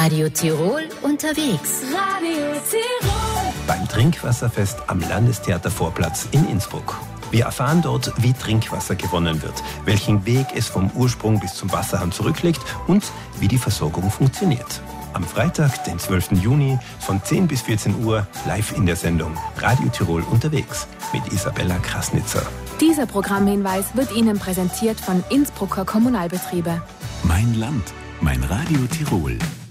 Radio Tirol unterwegs. Radio Tirol. Beim Trinkwasserfest am Landestheatervorplatz in Innsbruck. Wir erfahren dort, wie Trinkwasser gewonnen wird, welchen Weg es vom Ursprung bis zum Wasserhahn zurücklegt und wie die Versorgung funktioniert. Am Freitag, den 12. Juni, von 10 bis 14 Uhr, live in der Sendung Radio Tirol unterwegs mit Isabella Krasnitzer. Dieser Programmhinweis wird Ihnen präsentiert von Innsbrucker Kommunalbetriebe. Mein Land, mein Radio Tirol.